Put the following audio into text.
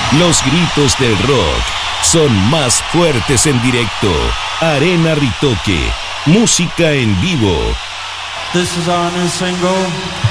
Los gritos del rock son más fuertes en directo. Arena Ritoque, música en vivo. This is our new single.